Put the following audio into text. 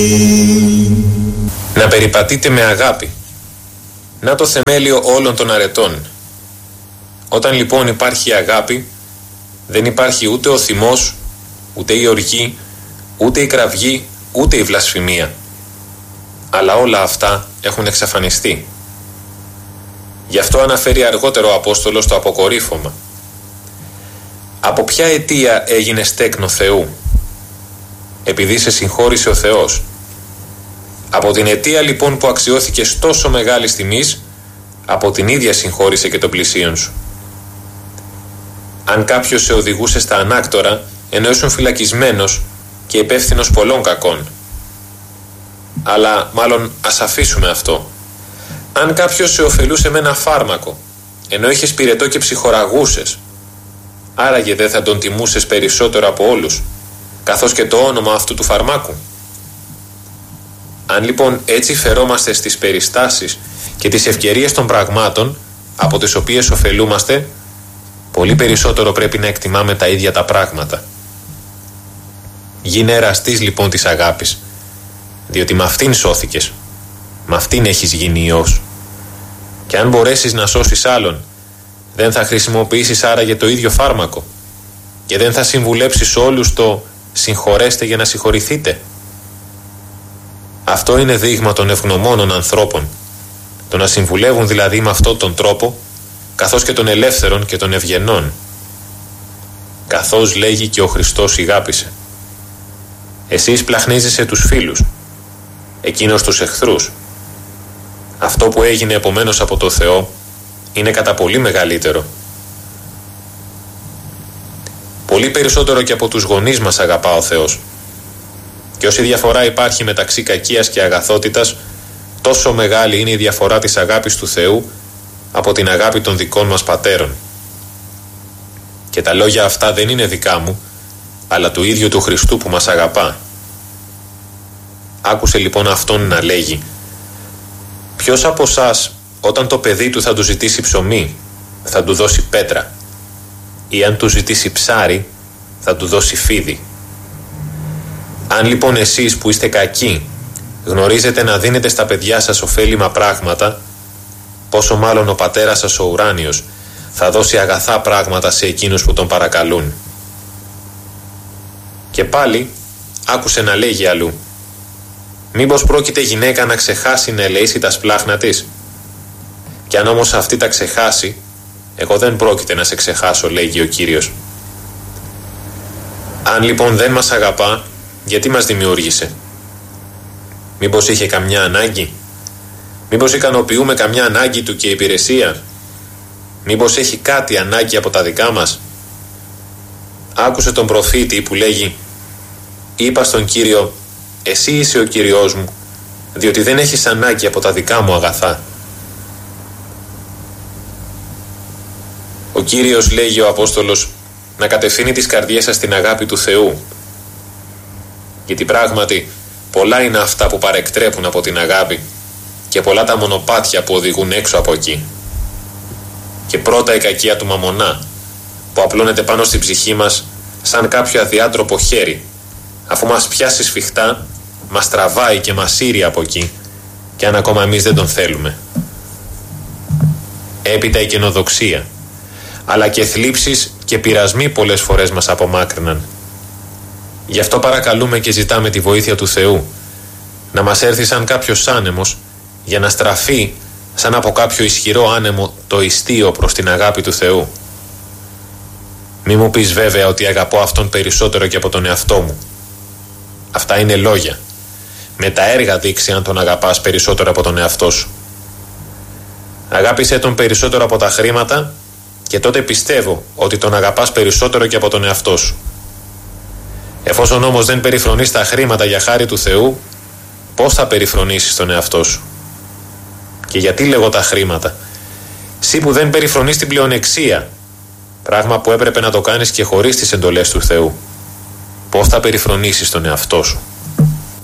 Να περιπατείτε με αγάπη. Να το θεμέλιο όλων των αρετών. Όταν λοιπόν υπάρχει αγάπη, δεν υπάρχει ούτε ο θυμός, ούτε η οργή, ούτε η κραυγή, ούτε η βλασφημία. Αλλά όλα αυτά έχουν εξαφανιστεί. Γι' αυτό αναφέρει αργότερο ο Απόστολος το αποκορύφωμα. Από ποια αιτία έγινες τέκνο Θεού? Επειδή σε συγχώρησε ο Θεός. Από την αιτία λοιπόν που αξιώθηκες τόσο μεγάλης τιμής, από την ίδια συγχώρησε και τον πλησίον σου. Αν κάποιος σε οδηγούσε στα ανάκτορα, ενώ ήσουν φυλακισμένος και υπεύθυνος πολλών κακών. Αλλά μάλλον ας αφήσουμε αυτό. Αν κάποιος σε ωφελούσε με ένα φάρμακο, ενώ είχες πυρετό και ψυχοραγούσες, άραγε δεν θα τον τιμούσες περισσότερο από όλους, καθώς και το όνομα αυτού του φαρμάκου? Αν λοιπόν έτσι φερόμαστε στις περιστάσεις και τις ευκαιρίες των πραγμάτων από τις οποίες ωφελούμαστε, πολύ περισσότερο πρέπει να εκτιμάμε τα ίδια τα πράγματα. Γίνε εραστής λοιπόν της αγάπης, διότι με αυτήν σώθηκες, με αυτήν έχεις γίνει Υιός. Και αν μπορέσεις να σώσεις άλλον, δεν θα χρησιμοποιήσεις άραγε το ίδιο φάρμακο και δεν θα συμβουλέψεις όλους το συγχωρέστε για να συγχωρηθείτε? Αυτό είναι δείγμα των ευγνωμόνων ανθρώπων, το να συμβουλεύουν δηλαδή με αυτόν τον τρόπο, καθώς και των ελεύθερων και των ευγενών. Καθώς λέγει και ο Χριστός ηγάπησε. Εσείς πλαχνίζεσαι τους φίλους, εκείνος τους εχθρούς. Αυτό που έγινε επομένως από το Θεό είναι κατά πολύ μεγαλύτερο. Πολύ περισσότερο και από τους γονείς μας αγαπά ο Θεός. Και όση διαφορά υπάρχει μεταξύ κακίας και αγαθότητας, τόσο μεγάλη είναι η διαφορά της αγάπης του Θεού από την αγάπη των δικών μας πατέρων. Και τα λόγια αυτά δεν είναι δικά μου, αλλά του ίδιου του Χριστού που μας αγαπά. Άκουσε λοιπόν αυτόν να λέγει: ποιος από εσάς όταν το παιδί του θα του ζητήσει ψωμί, θα του δώσει πέτρα, ή αν του ζητήσει ψάρι, θα του δώσει φίδι? Αν λοιπόν εσείς που είστε κακοί γνωρίζετε να δίνετε στα παιδιά σας ωφέλιμα πράγματα, πόσο μάλλον ο Πατέρας σας ο ουράνιος θα δώσει αγαθά πράγματα σε εκείνους που τον παρακαλούν. Και πάλι άκουσε να λέγει αλλού: μήπως πρόκειται γυναίκα να ξεχάσει να ελεήσει τα σπλάχνα της? Κι αν όμως αυτή τα ξεχάσει, εγώ δεν πρόκειται να σε ξεχάσω, λέγει ο Κύριος. Αν λοιπόν δεν μας αγαπά, γιατί μας δημιούργησε? Μήπως είχε καμιά ανάγκη? Μήπως ικανοποιούμε καμιά ανάγκη του και υπηρεσία? Μήπως έχει κάτι ανάγκη από τα δικά μας? Άκουσε τον προφήτη που λέγει: είπα στον Κύριο, εσύ είσαι ο Κύριος μου, διότι δεν έχεις ανάγκη από τα δικά μου αγαθά. Ο Κύριος, λέγει ο Απόστολος, να κατευθύνει τις καρδιές σας στην αγάπη του Θεού. Γιατί πράγματι πολλά είναι αυτά που παρεκτρέπουν από την αγάπη και πολλά τα μονοπάτια που οδηγούν έξω από εκεί. Και πρώτα η κακία του μαμωνά, που απλώνεται πάνω στην ψυχή μας σαν κάποιο αδιάντροπο χέρι, αφού μας πιάσει σφιχτά, μας τραβάει και μας σύρει από εκεί, και αν ακόμα εμείς δεν τον θέλουμε. Έπειτα η καινοδοξία, αλλά και θλίψεις και πειρασμοί πολλές φορές μας απομάκρυναν. Γι' αυτό παρακαλούμε και ζητάμε τη βοήθεια του Θεού, να μας έρθει σαν κάποιος άνεμος, για να στραφεί σαν από κάποιο ισχυρό άνεμο το ιστίο προς την αγάπη του Θεού. Μη μου πεις βέβαια ότι αγαπώ αυτόν περισσότερο και από τον εαυτό μου. Αυτά είναι λόγια. Με τα έργα δείξει αν τον αγαπάς περισσότερο από τον εαυτό σου. Αγάπησέ τον περισσότερο από τα χρήματα και τότε πιστεύω ότι τον αγαπάς περισσότερο και από τον εαυτό σου. Εφόσον όμως δεν περιφρονείς τα χρήματα για χάρη του Θεού, πώς θα περιφρονήσεις τον εαυτό σου? Και γιατί λέγω τα χρήματα? Εσύ που δεν περιφρονείς την πλεονεξία, πράγμα που έπρεπε να το κάνεις και χωρίς τις εντολές του Θεού, πώς θα περιφρονήσεις τον εαυτό σου?